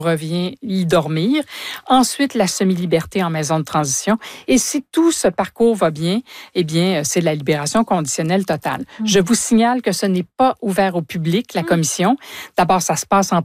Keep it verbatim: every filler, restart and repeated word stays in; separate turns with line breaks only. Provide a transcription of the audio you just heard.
revient y dormir. Ensuite, la semi-liberté en maison de transition. Et si tout ce parcours va bien, eh bien, c'est la libération conditionnelle totale. Mmh. Je vous signale que ce n'est pas ouvert au public, la commission. D'abord, ça se passe en